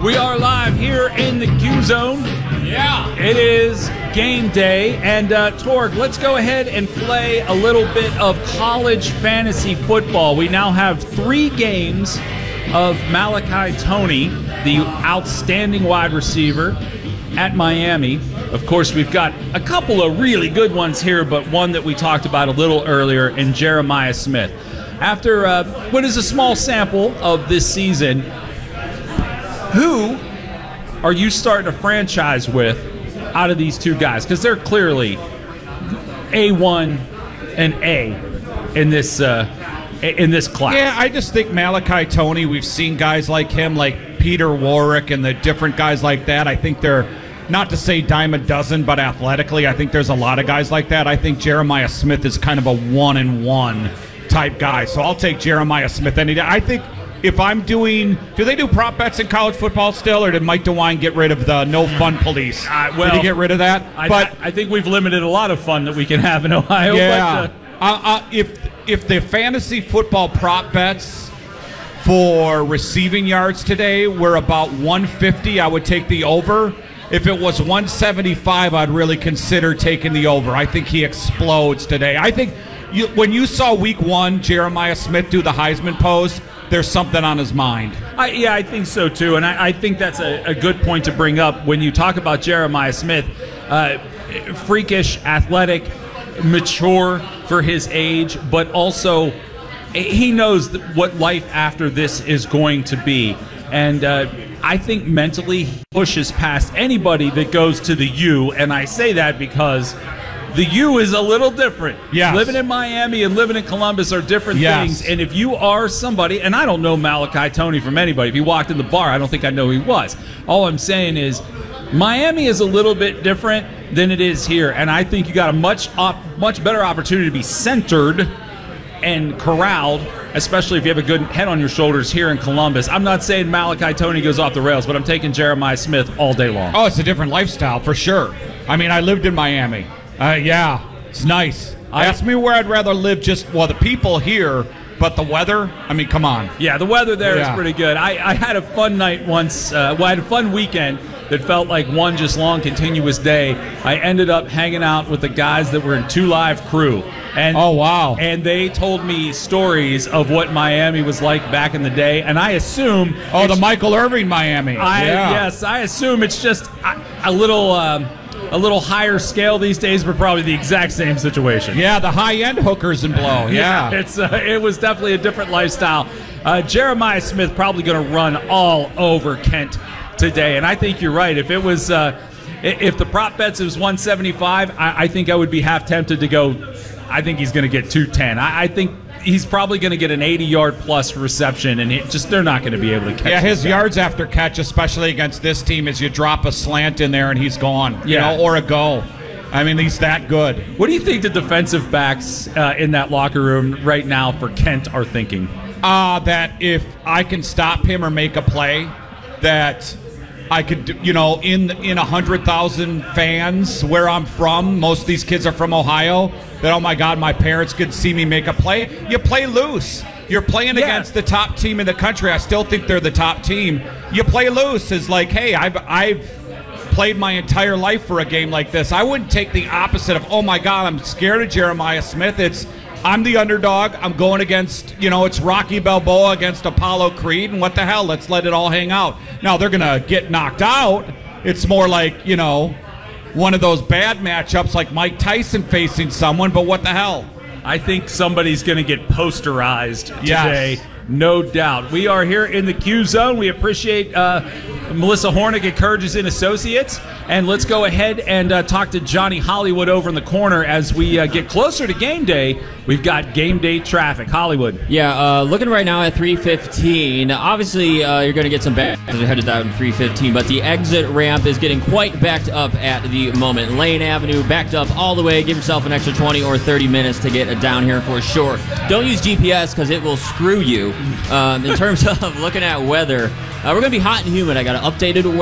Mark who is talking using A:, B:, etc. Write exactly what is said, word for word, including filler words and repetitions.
A: We are live here in the Q-Zone.
B: Yeah.
A: It is game day. And, uh, Torg, let's go ahead and play a little bit of college fantasy football. We now have three games of Malachi Tony, the outstanding wide receiver at Miami. Of course, we've got a couple of really good ones here, but one that we talked about a little earlier in Jeremiah Smith. After uh, what is a small sample of this season, who are you starting a franchise with out of these two guys? Because they're clearly A one and A in this uh, in this class.
B: Yeah, I just think Malachi Tony, we've seen guys like him, like Peter Warwick and the different guys like that. I think they're, not to say dime a dozen, but athletically, I think there's a lot of guys like that. I think Jeremiah Smith is kind of a one-and-one type guy. So I'll take Jeremiah Smith any day. I think if I'm doing, do they do prop bets in college football still, or did Mike DeWine get rid of the no fun police?
A: Uh, well,
B: did he get rid of that?
A: I,
B: but
A: I think we've limited a lot of fun that we can have in Ohio.
B: Yeah.
A: But, uh,
B: uh, uh, if if the fantasy football prop bets for receiving yards today were about one fifty, I would take the over. If it was one seventy-five, I'd really consider taking the over. I think he explodes today. I think you, when you saw week one Jeremiah Smith do the Heisman pose, there's something on his mind.
A: I, yeah, I think so too, and I, I think that's a, a good point to bring up when you talk about Jeremiah Smith. Uh, freakish, athletic, mature for his age, but also he knows what life after this is going to be. And uh, I think mentally he pushes past anybody that goes to the U, and I say that because the U is a little different.
B: Yes.
A: Living in Miami and living in Columbus are different
B: Yes.
A: things. And if you are somebody, and I don't know Malachi Tony from anybody. If he walked in the bar, I don't think I know who he was. All I'm saying is Miami is a little bit different than it is here. And I think you got a much op- much better opportunity to be centered and corralled, especially if you have a good head on your shoulders here in Columbus. I'm not saying Malachi Tony goes off the rails, but I'm taking Jeremiah Smith all day long.
B: Oh, it's a different lifestyle for sure. I mean, I lived in Miami. Uh, yeah, it's nice.
A: I,
B: Ask me where I'd rather live. Just well, the people here, but the weather. I mean, come on.
A: Yeah, the weather there
B: Yeah.
A: is pretty good. I, I had a fun night once. Uh, well, I had a fun weekend that felt like one just long, continuous day. I ended up hanging out with the guys that were in Two Live Crew. And,
B: Oh, wow.
A: And they told me stories of what Miami was like back in the day. And I assume.
B: Oh, the
A: it's-
B: Michael Irving Miami.
A: I,
B: yeah.
A: Yes, I assume it's just a, a little. Um, A little higher scale these days, but probably the exact same situation.
B: Yeah, the high-end hookers and blow. Yeah.
A: it's uh, it was definitely a different lifestyle. Uh, Jeremiah Smith probably going to run all over Kent today, and I think you're right. If it was, uh, if the prop bets was one seventy-five, I, I think I would be half tempted to go. I think he's going to get two ten. I, I think he's probably going to get an eighty-yard plus reception, and it just they're not going to be able to catch.
B: Yeah, his
A: this guy.
B: yards after catch, especially against this team, is you drop a slant in there and he's gone. You
A: Yeah.
B: know, or a go. I mean, he's that good.
A: What do you think the defensive backs uh, in that locker room right now for Kent are thinking?
B: Uh, that if I can stop him or make a play, that I could, you know, in in a hundred thousand fans where I'm from, most of these kids are from Ohio. That oh my God, my parents could see me make a play. You play loose. You're playing
A: Yeah.
B: against the top team in the country. I still think they're the top team. You play loose. Is like, hey, I've I've played my entire life for a game like this. I wouldn't take the opposite of, oh my God, I'm scared of Jeremiah Smith. It's I'm the underdog. I'm going against, you know, it's Rocky Balboa against Apollo Creed, and what the hell? Let's let it all hang out. Now, they're going to get knocked out. It's more like, you know, one of those bad matchups like Mike Tyson facing someone, but what the hell?
A: I think somebody's going to get posterized today,
B: Yes.
A: no doubt. We are here in the Q Zone. We appreciate uh, Melissa Hornick at Courageous and Associates. And let's go ahead and uh, talk to Johnny Hollywood over in the corner as we uh, get closer to game day. We've got game day traffic. Hollywood.
C: Yeah, uh, looking right now at three fifteen. Obviously, uh, you're going to get some back as you're headed down three fifteen, but the exit ramp is getting quite backed up at the moment. Lane Avenue backed up all the way. Give yourself an extra twenty or thirty minutes to get down here for sure. Don't use G P S because it will screw you. Um, in terms of looking at weather, uh, we're going to be hot and humid. I got an updated